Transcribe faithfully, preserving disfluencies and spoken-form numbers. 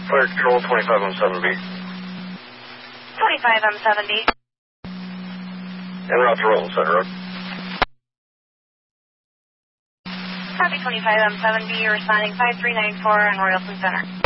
Fire control, twenty-five M seven B. twenty-five M seven B. En route to Rolling Center Road. Copy twenty-five M seven B, responding five three nine four on Royalton Center.